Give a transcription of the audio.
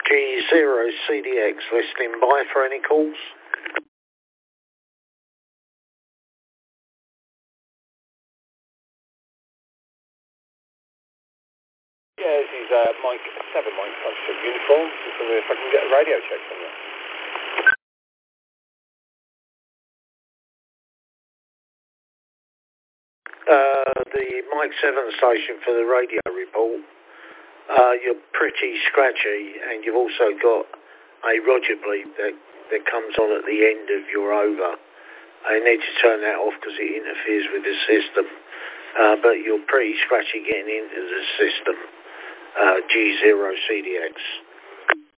G0 CDX, listening by for any calls. Yeah, this is Mike 7, Mike Foxtrot uniform. Just wondering if I can get a radio check from you. The Mike 7 station for the radio report. You're pretty scratchy, and you've also got a Roger bleep that comes on at the end of your over. I need to turn that off because it interferes with the system. But you're pretty scratchy getting into the system. G0 CDX.